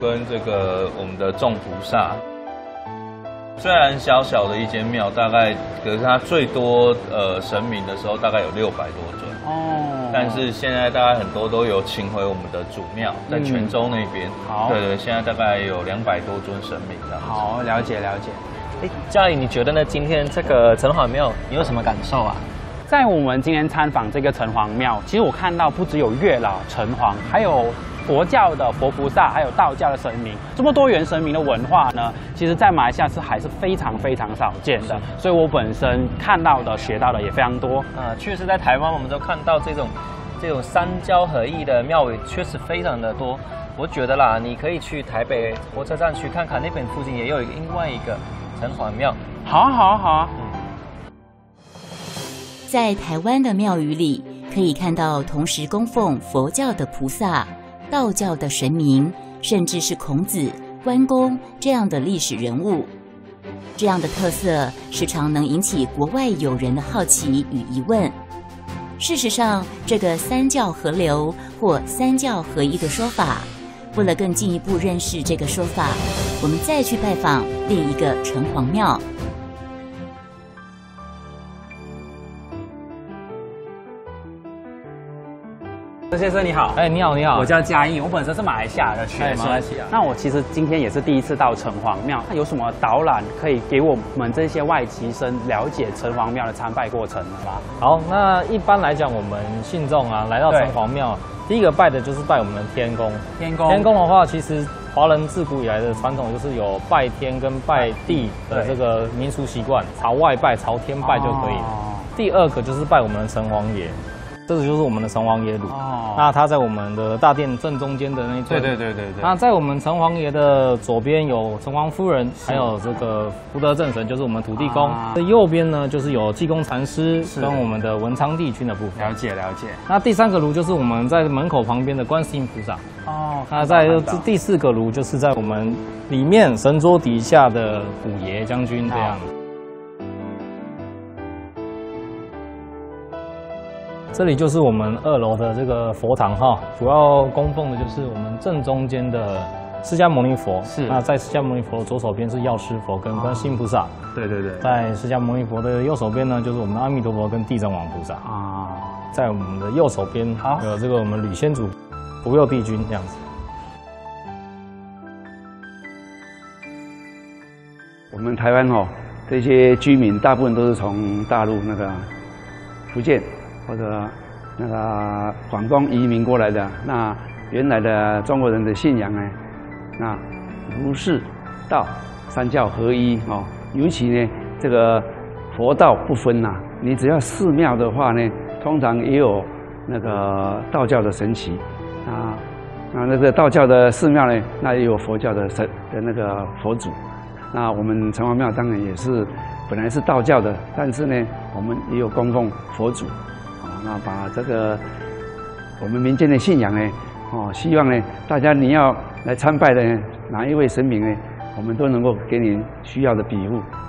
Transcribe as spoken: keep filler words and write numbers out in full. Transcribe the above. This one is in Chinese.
跟这个我们的众菩萨。虽然小小的一间庙，大概可是它最多呃神明的时候大概有六百多尊哦，但是现在大概很多都有请回我们的主庙，在泉州那边。嗯、好，对对，现在大概有两百多尊神明这样子。 好，了解了解。 哎，嘉怡，你觉得呢？今天这个城隍庙你有什么感受啊？ 在我们今天参访这个城隍庙，其实我看到不只有月老、城隍，还有佛教的佛菩萨，还有道教的神明，这么多元神明的文化呢，其实在马来西亚是还是非常非常少见的。所以我本身看到的、学到的也非常多。 啊，确实在台湾我们都看到这种这种三教合一的庙宇，确实非常的多。我觉得啦，你可以去台北火车站去看看，那边附近也有一个另外一个城隍庙。 好啊，好啊，好啊。 在台湾的庙宇里，可以看到同时供奉佛教的菩萨、道教的神明，甚至是孔子、关公这样的历史人物。这样的特色时常能引起国外友人的好奇与疑问。事实上，这个三教合流或三教合一的说法，为了更进一步认识这个说法，我们再去拜访另一个城隍庙。 陈先生你好， 哎，你好，你好， 我叫嘉义，我本身是马来西亚的学生，马来西亚。那我其实今天也是第一次到城隍庙，那有什么导览可以给我们这些外籍生了解城隍庙的参拜过程吗？ 好，那一般来讲，我们信众啊来到城隍庙，第一个拜的就是拜我们的天公。 天公， 天公的话，其实华人自古以来的传统就是有拜天跟拜地的这个民俗习惯，朝外拜、朝天拜就可以了。哦、第二个就是拜我们的城隍爷。这个就是我们的城隍爷炉，哦、那它在我们的大殿正中间的那一尊。 对对对对对。 那在我们城隍爷的左边有城隍夫人，还有这个福德正神，就是我们土地公。啊、右边呢就是有济公禅师跟我们的文昌帝君的部分。 了解了解。 那第三个炉就是我们在门口旁边的观世音菩萨。哦。那在第四个炉就是在我们里面神桌底下的虎爷将军这样。这里就是我们二楼的这个佛堂哈，主要供奉的就是我们正中间的释迦牟尼佛。是。那在释迦牟尼佛的左手边是药师佛跟观世音菩萨。 对对对。 在释迦牟尼佛的右手边呢，就是我们的阿弥陀佛跟地藏王菩萨。啊。在我们的右手边有这个我们吕仙主、福佑帝君这样子。 我们台湾哦，这些居民大部分都是从大陆那个福建。或者那个广东移民过来的，那原来的中国人的信仰呢，那儒释道三教合一哦，尤其呢这个佛道不分呐、啊，你只要寺庙的话呢，通常也有那个道教的神祇啊，那那个道教的寺庙呢，那也有佛教的神的那个佛祖，那我们城隍庙当然也是本来是道教的，但是呢，我们也有供奉佛祖。那把这个我们民间的信仰呢，哦，希望呢大家你要来参拜的哪一位神明呢，我们都能够给你需要的庇护。